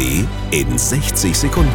NRW in 60 Sekunden.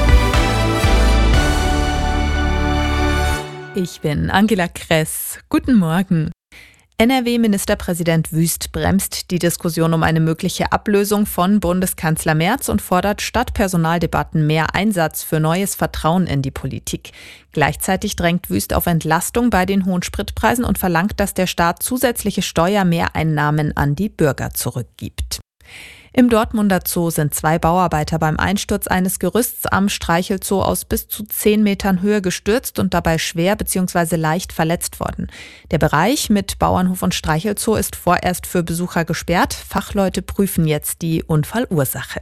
Ich bin Angela Kress. Guten Morgen. NRW-Ministerpräsident Wüst bremst die Diskussion um eine mögliche Ablösung von Bundeskanzler Merz und fordert statt Personaldebatten mehr Einsatz für neues Vertrauen in die Politik. Gleichzeitig drängt Wüst auf Entlastung bei den hohen Spritpreisen und verlangt, dass der Staat zusätzliche Steuermehreinnahmen an die Bürger zurückgibt. Im Dortmunder Zoo sind 2 Bauarbeiter beim Einsturz eines Gerüsts am Streichelzoo aus bis zu 10 Metern Höhe gestürzt und dabei schwer bzw. leicht verletzt worden. Der Bereich mit Bauernhof und Streichelzoo ist vorerst für Besucher gesperrt. Fachleute prüfen jetzt die Unfallursache.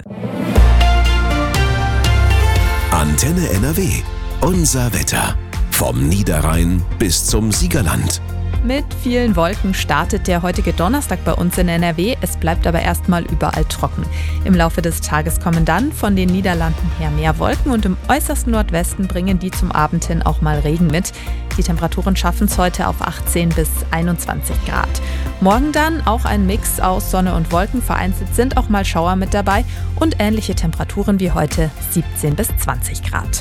Antenne NRW. Unser Wetter. Vom Niederrhein bis zum Siegerland. Mit vielen Wolken startet der heutige Donnerstag bei uns in NRW. Es bleibt aber erstmal überall trocken. Im Laufe des Tages kommen dann von den Niederlanden her mehr Wolken und im äußersten Nordwesten bringen die zum Abend hin auch mal Regen mit. Die Temperaturen schaffen es heute auf 18 bis 21 Grad. Morgen dann auch ein Mix aus Sonne und Wolken. Vereinzelt sind auch mal Schauer mit dabei und ähnliche Temperaturen wie heute 17 bis 20 Grad.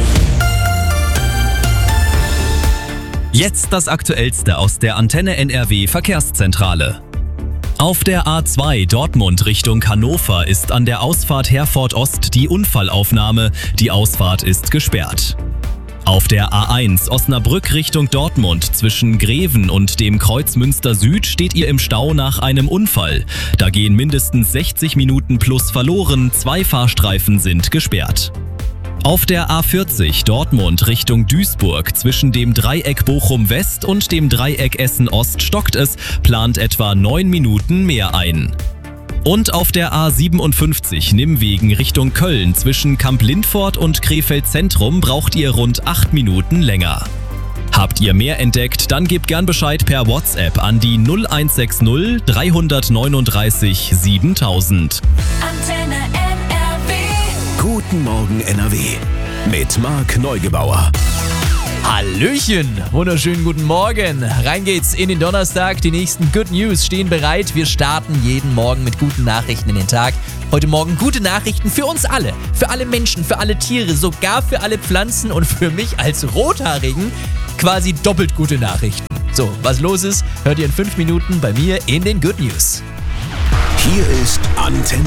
Jetzt das Aktuellste aus der Antenne NRW Verkehrszentrale. Auf der A2 Dortmund Richtung Hannover ist an der Ausfahrt Herford Ost die Unfallaufnahme. Die Ausfahrt ist gesperrt. Auf der A1 Osnabrück Richtung Dortmund zwischen Greven und dem Kreuz Münster Süd steht ihr im Stau nach einem Unfall. Da gehen mindestens 60 Minuten plus verloren, 2 Fahrstreifen sind gesperrt. Auf der A40 Dortmund Richtung Duisburg zwischen dem Dreieck Bochum West und dem Dreieck Essen Ost stockt es, plant etwa 9 Minuten mehr ein. Und auf der A57 Nimwegen Richtung Köln zwischen Kamp-Lindfort und Krefeld Zentrum braucht ihr rund 8 Minuten länger. Habt ihr mehr entdeckt, dann gebt gern Bescheid per WhatsApp an die 0160 339 7000. Antenne NRW. Guten Morgen NRW. Mit Marc Neugebauer. Hallöchen, wunderschönen guten Morgen. Rein geht's in den Donnerstag. Die nächsten Good News stehen bereit. Wir starten jeden Morgen mit guten Nachrichten in den Tag. Heute Morgen gute Nachrichten für uns alle. Für alle Menschen, für alle Tiere, sogar für alle Pflanzen und für mich als Rothaarigen quasi doppelt gute Nachrichten. So, was los ist, hört ihr in 5 Minuten bei mir in den Good News. Hier ist Antenne